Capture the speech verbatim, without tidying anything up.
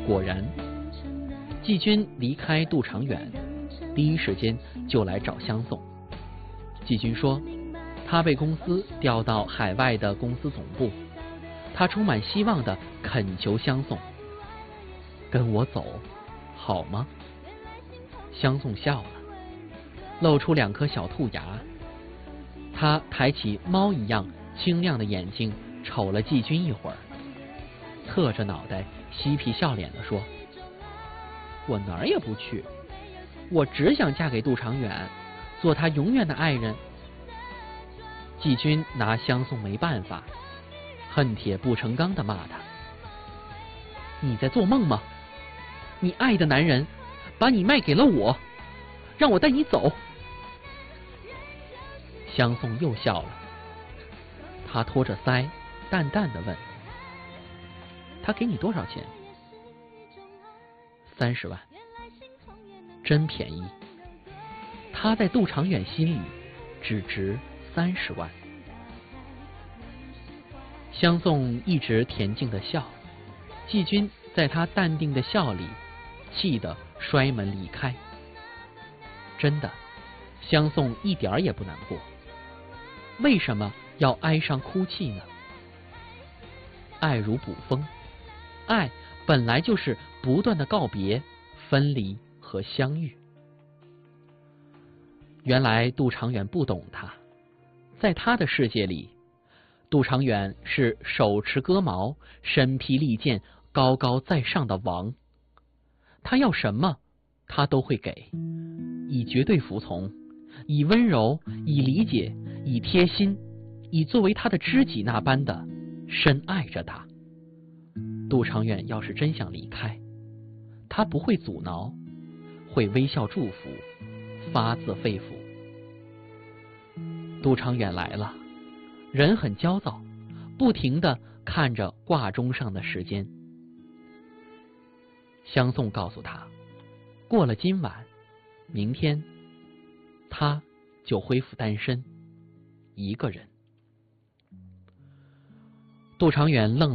果然，季军离开杜长远，第一时间就来找相送。季军说，他被公司调到海外的公司总部，他充满希望地恳求相送，跟我走好吗？相送笑了，露出两颗小兔牙。他抬起猫一样清亮的眼睛瞅了季军一会儿，侧着脑袋嬉皮笑脸地说，我哪儿也不去，我只想嫁给杜长远，做他永远的爱人。季军拿相送没办法，恨铁不成钢地骂他，你在做梦吗？你爱的男人把你卖给了我，让我带你走。相送又笑了，他托着腮淡淡地问，他给你多少钱？三十万，真便宜。他在杜长远心里只值三十万。相送一直恬静地笑，季军在他淡定的笑里气得摔门离开。真的，相送一点儿也不难过，为什么要哀伤哭泣呢？爱如捕风，爱本来就是不断的告别、分离和相遇。原来杜长远不懂他，在他的世界里，杜长远是手持戈矛、身披利剑、高高在上的王。他要什么，他都会给，以绝对服从，以温柔，以理解，以贴心，以作为他的知己那般的深爱着他。杜长远要是真想离开，他不会阻挠，会微笑祝福，发自肺腑。杜长远来了，人很焦躁，不停地看着挂钟上的时间。相送告诉他，过了今晚，明天他就恢复单身，一个人。杜长远愣了。